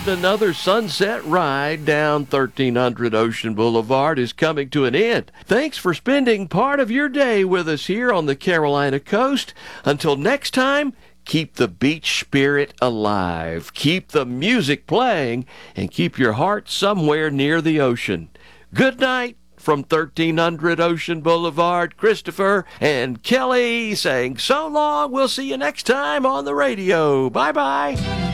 another sunset ride down 1300 Ocean Boulevard is coming to an end. Thanks for spending part of your day with us here on the Carolina coast. Until next time, keep the beach spirit alive, keep the music playing, and keep your heart somewhere near the ocean. Good night from 1300 Ocean Boulevard. Christopher and Kelly saying so long. We'll see you next time on the radio. Bye-bye.